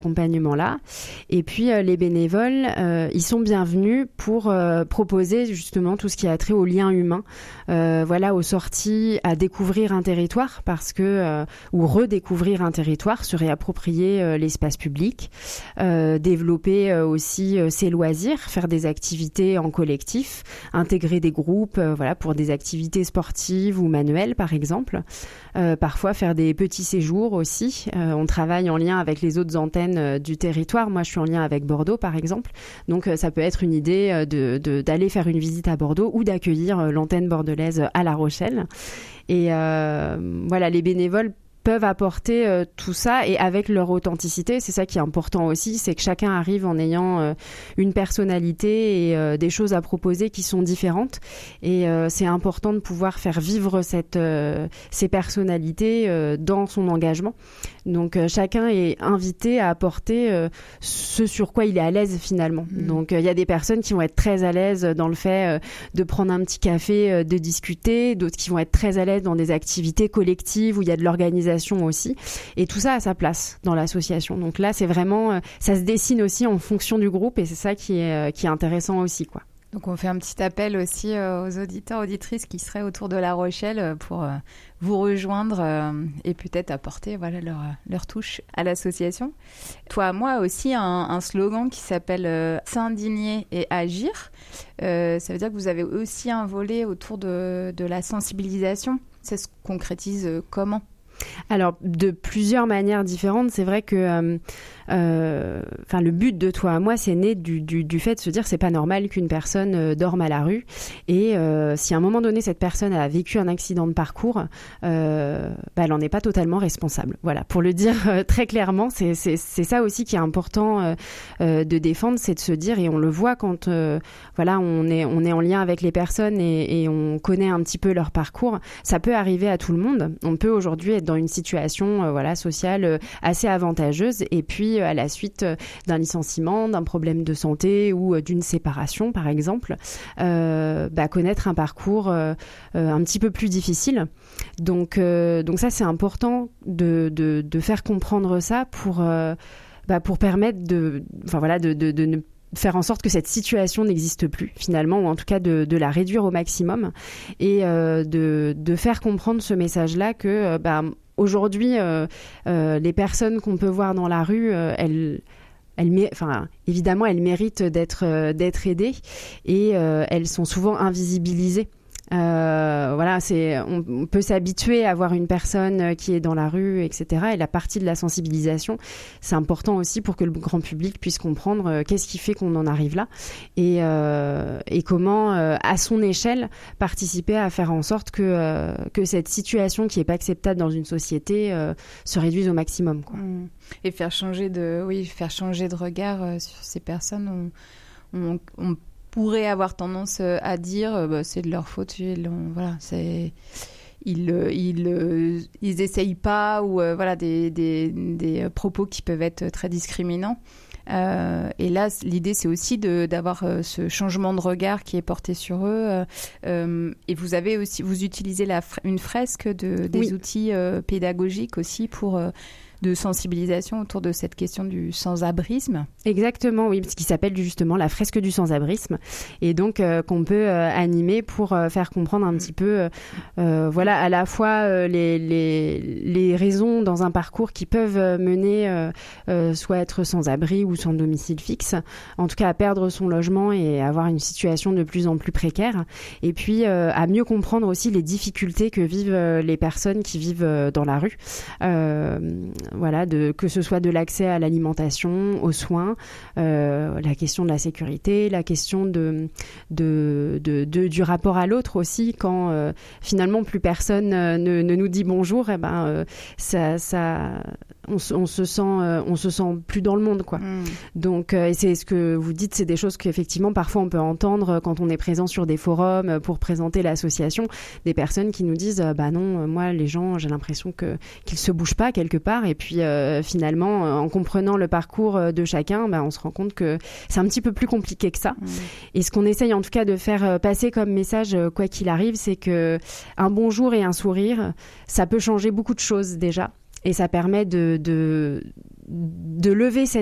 accompagnement-là. Et puis les bénévoles, ils sont bienvenus pour proposer justement tout ce qui a trait au lien humain, aux sorties, à découvrir un territoire ou redécouvrir un territoire, se réapproprier l'espace public, développer aussi ses loisirs, faire des activités en collectif, intégrer des groupes, pour des activités sportives ou manuelles par exemple. Parfois faire des petits séjours aussi. On travaille en lien avec les autres antennes du territoire. Moi, je suis en lien avec Bordeaux, par exemple. Donc, ça peut être une idée d'aller faire une visite à Bordeaux ou d'accueillir l'antenne bordelaise à La Rochelle. Et les bénévoles peuvent apporter tout ça et avec leur authenticité. C'est ça qui est important aussi, c'est que chacun arrive en ayant une personnalité et des choses à proposer qui sont différentes. Et c'est important de pouvoir faire vivre ces personnalités dans son engagement. Donc chacun est invité à apporter ce sur quoi il est à l'aise finalement. Donc il y a des personnes qui vont être très à l'aise dans le fait de prendre un petit café, de discuter, d'autres qui vont être très à l'aise dans des activités collectives où il y a de l'organisation aussi. Et tout ça a sa place dans l'association. Donc là, c'est vraiment, ça se dessine aussi en fonction du groupe et c'est ça qui est intéressant aussi, quoi. Donc on fait un petit appel aussi aux auditeurs, auditrices qui seraient autour de La Rochelle pour vous rejoindre et peut-être apporter leur touche à l'association. Toi, moi aussi, un slogan qui s'appelle s'indigner et agir. Ça veut dire que vous avez aussi un volet autour de la sensibilisation. Ça se concrétise comment ? Alors, de plusieurs manières différentes, c'est vrai que le but de Toi à moi, c'est né du fait de se dire c'est pas normal qu'une personne dorme à la rue. Et si à un moment donné, cette personne a vécu un accident de parcours, elle n'en est pas totalement responsable. Voilà, pour le dire très clairement, c'est ça aussi qui est important de défendre, c'est de se dire, et on le voit quand on est en lien avec les personnes et on connaît un petit peu leur parcours, ça peut arriver à tout le monde. On peut aujourd'hui être dans une situation sociale assez avantageuse et puis à la suite d'un licenciement, d'un problème de santé ou d'une séparation par exemple, connaître un parcours un petit peu plus difficile. Donc ça c'est important de faire comprendre ça pour permettre de ne faire en sorte que cette situation n'existe plus finalement, ou en tout cas de la réduire au maximum et de faire comprendre ce message-là que aujourd'hui les personnes qu'on peut voir dans la rue, évidemment elles méritent d'être aidées et elles sont souvent invisibilisées. On peut s'habituer à voir une personne qui est dans la rue, etc. Et la partie de la sensibilisation, c'est important aussi pour que le grand public puisse comprendre qu'est-ce qui fait qu'on en arrive là et comment, à son échelle, participer à faire en sorte que cette situation qui n'est pas acceptable dans une société se réduise au maximum, quoi. Et faire changer de regard sur ces personnes. On pourrait avoir tendance à dire c'est de leur faute, ils essayent pas, ou des propos qui peuvent être très discriminants. Et là, l'idée, c'est aussi d'avoir ce changement de regard qui est porté sur eux. Et vous utilisez une fresque des outils pédagogiques aussi de sensibilisation autour de cette question du sans-abrisme. Exactement, oui, ce qui s'appelle justement la fresque du sans-abrisme, et donc qu'on peut animer pour faire comprendre un petit peu, à la fois les raisons dans un parcours qui peuvent mener soit être sans-abri ou sans domicile fixe, en tout cas à perdre son logement et avoir une situation de plus en plus précaire, et puis à mieux comprendre aussi les difficultés que vivent les personnes qui vivent dans la rue. Que ce soit de l'accès à l'alimentation, aux soins, la question de la sécurité, la question du rapport à l'autre aussi, quand finalement plus personne ne nous dit bonjour, on se sent plus dans le monde, quoi. Donc et c'est ce que vous dites, c'est des choses qu'effectivement parfois on peut entendre quand on est présent sur des forums pour présenter l'association, des personnes qui nous disent non, moi les gens, j'ai l'impression qu'ils se bougent pas quelque part, et puis finalement en comprenant le parcours de chacun, on se rend compte que c'est un petit peu plus compliqué que ça. Et ce qu'on essaye en tout cas de faire passer comme message, quoi qu'il arrive, c'est que un bonjour et un sourire, ça peut changer beaucoup de choses déjà. Et ça permet de lever cette